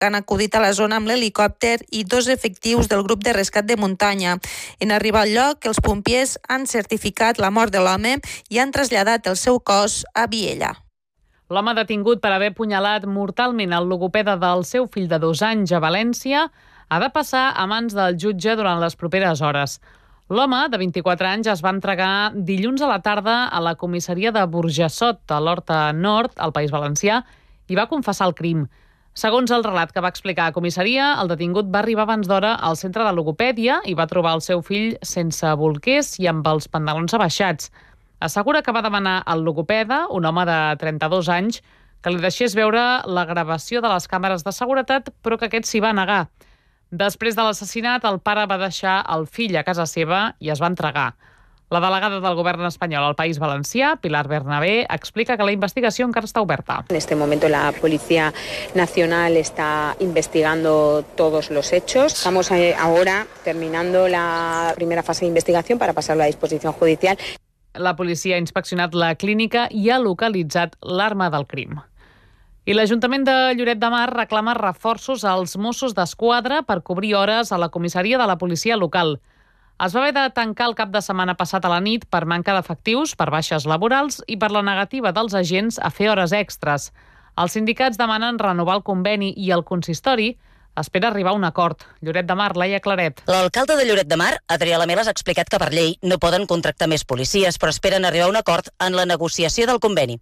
que han acudit a la zona amb l'helicòpter i 2 efectius del grup de rescat de muntanya. En arribar al lloc, els pompiers han certificat la mort de l'home i han traslladat el seu cos a Viella. L'home detingut per haver apunyalat mortalment el logopeda del seu fill de 2 anys a València ha de passar a mans del jutge durant les properes hores. L'home, de 24 anys, es va entregar dilluns a la tarda a la comissaria de Burjassot, a l'Horta Nord, al País Valencià, i va confessar el crim. Segons el relat que va explicar a comissaria, el detingut va arribar abans d'hora al centre de logopèdia i va trobar el seu fill sense bolquers i amb els pantalons abaixats. Assegura que va demanar al logopeda, un home de 32 anys, que li deixés veure la gravació de les càmeres de seguretat, però que aquest s'hi va negar. Després de l'assassinat, el pare va deixar el fill a casa seva i es va entregar. La delegada del govern espanyol al País Valencià, Pilar Bernabé, explica que la investigació encara està oberta. En este momento la Policía Nacional está investigando todos los hechos. Estamos ahora terminando la primera fase de investigación para pasarlo a disposición judicial. La policia ha inspeccionat la clínica i ha localitzat l'arma del crim. I l'Ajuntament de Lloret de Mar reclama reforços als Mossos d'Esquadra per cobrir hores a la comissaria de la policia local. Es va haver de tancar el cap de setmana passat a la nit per manca d'efectius, per baixes laborals i per la negativa dels agents a fer hores extres. Els sindicats demanen renovar el conveni i el consistori espera arribar a un acord. Lloret de Mar, Laia Claret. L'alcalde de Lloret de Mar, Adrià Lamela, ha explicat que per llei no poden contractar més policies, però esperen arribar a un acord en la negociació del conveni.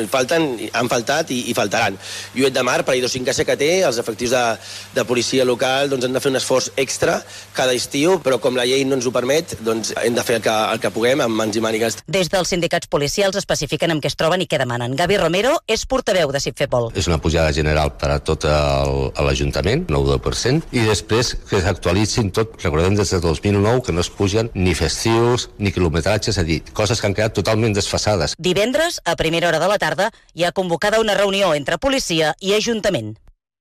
Han faltat i faltaran. Lloret de Mar, per idiosincràsia que té, els efectius de policia local han de fer un esforç extra cada estiu, però com la llei no ens ho permet, hem de fer el que puguem amb mans i mànigues. Des dels sindicats policials especifiquen amb què es troben i què demanen. Gavi Romero és portaveu de SIPFEPOL. És una pujada general per a tot l'Ajuntament, 9%, i després que s'actualitzin tot. Recordem des de 2009 que no es pugen ni festius ni quilometratges, és a dir, coses que han quedat totalment desfasades. Divendres, a primera hora de la tarda, hi ha convocada una reunió entre policia i Ajuntament.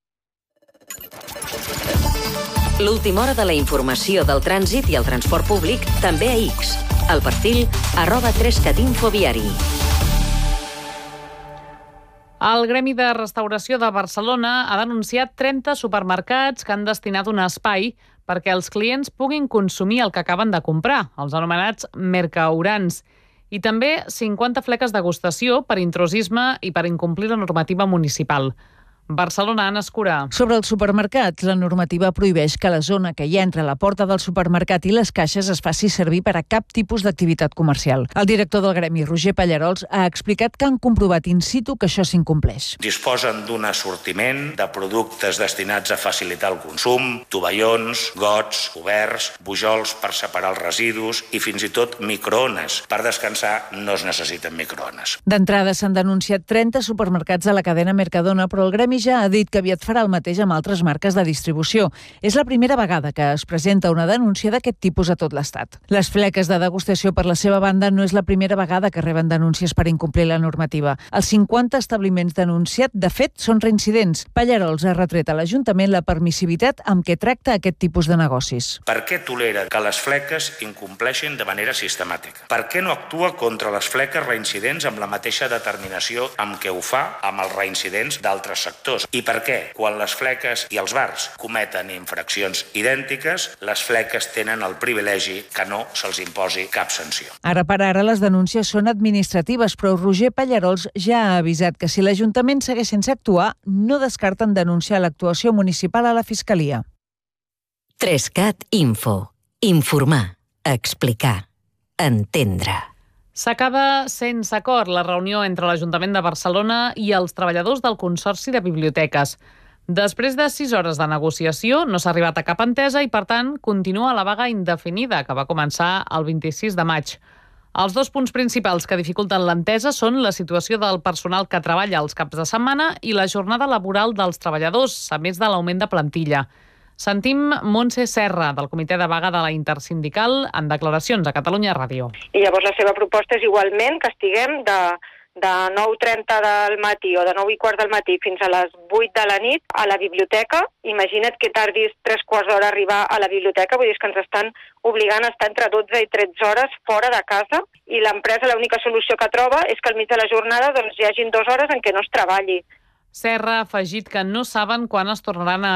L'última hora de la informació del trànsit i el transport públic també a X. El perfil @3catinfoviari. El Gremi de Restauració de Barcelona ha denunciat 30 supermercats que han destinat un espai perquè els clients puguin consumir el que acaben de comprar, els anomenats mercaurans, i també 50 fleques degustació per intrusisme i per incomplir la normativa municipal. Barcelona, Anna Escurà. Sobre els supermercats, la normativa prohibeix que la zona que hi ha entre la porta del supermercat i les caixes es faci servir per a cap tipus d'activitat comercial. El director del Gremi, Roger Pallarols, ha explicat que han comprovat in situ que això s'incompleix. Disposen d'un assortiment de productes destinats a facilitar el consum, tovallons, gots, oberts, bujols per separar els residus i fins i tot microones. Per descansar no es necessiten microones. D'entrada s'han denunciat 30 supermercats de la cadena Mercadona, però el Gremi ja ha dit que aviat farà el mateix amb altres marques de distribució. És la primera vegada que es presenta una denúncia d'aquest tipus a tot l'Estat. Les fleques de degustació, per la seva banda, no és la primera vegada que reben denúncies per incomplir la normativa. Els 50 establiments denunciats, de fet, són reincidents. Pallarols ha retret a l'Ajuntament la permissivitat amb què tracta aquest tipus de negocis. Per què tolera que les fleques incompleixin de manera sistemàtica? Per què no actua contra les fleques reincidents amb la mateixa determinació amb què ho fa amb els reincidents d'altres sectors? I per què, quan les fleques i els bars cometen infraccions idèntiques, les fleques tenen el privilegi que no se'ls imposi cap sanció? Ara per ara les denúncies són administratives, però Roger Pallarols ja ha avisat que si l'Ajuntament segueix sense actuar, no descarten denunciar l'actuació municipal a la Fiscalia. 3cat Info. Informar, explicar, entendre. S'acaba sense acord la reunió entre l'Ajuntament de Barcelona i els treballadors del Consorci de Biblioteques. Després de 6 hores de negociació, no s'ha arribat a cap entesa i, per tant, continua la vaga indefinida, que va començar el 26 de maig. Els 2 punts principals que dificulten l'entesa són la situació del personal que treballa els caps de setmana i la jornada laboral dels treballadors, a més de l'augment de plantilla. Sentim Montse Serra, del Comitè de Vaga de la Intersindical, en declaracions a Catalunya Ràdio. I llavors la seva proposta és igualment que estiguem de 9:30 del matí o de 9:15 del matí fins a les 8 de la nit a la biblioteca. Imagina't que tardis 3/4 d'hora a arribar a la biblioteca, vull dir que ens estan obligant a estar entre 12 i 13 hores fora de casa, i l'empresa l'única solució que troba és que al mig de la jornada hi hagin 2 hores en què no es treballi. Serra ha afegit que no saben quan es tornaran a